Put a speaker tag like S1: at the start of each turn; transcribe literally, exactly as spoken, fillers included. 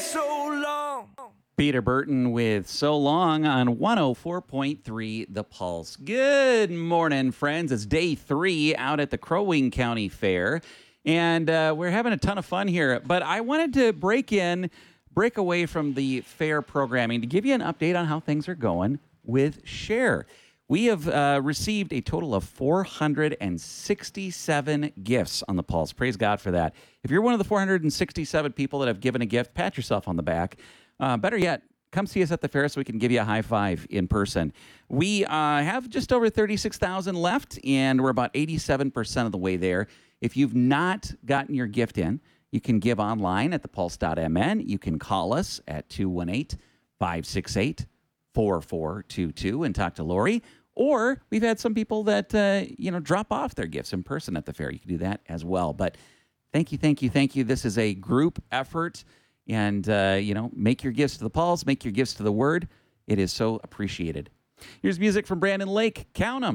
S1: so long.
S2: Peter Burton with So Long on one oh four point three The Pulse. Good morning, friends. It's day three out at the Crow Wing County Fair, and uh, we're having a ton of fun here. But I wanted to break in, break away from the fair programming to give you an update on how things are going with Share. We have uh, received a total of four hundred sixty-seven gifts on the Pulse. Praise God for that. If you're one of the four hundred sixty-seven people that have given a gift, pat yourself on the back. Uh, better yet, come see us at the fair so we can give you a high five in person. We uh, have just over thirty-six thousand left, and we're about eighty-seven percent of the way there. If you've not gotten your gift in, you can give online at the pulse dot m n. You can call us at two one eight, five six eight, four four two two and talk to Lori. Or we've had some people that, uh, you know, drop off their gifts in person at the fair. You can do that as well. But thank you, thank you, thank you. This is a group effort. And, uh, you know, make your gifts to the Pulse, make your gifts to the Word. It is so appreciated. Here's music from Brandon Lake. Count 'em.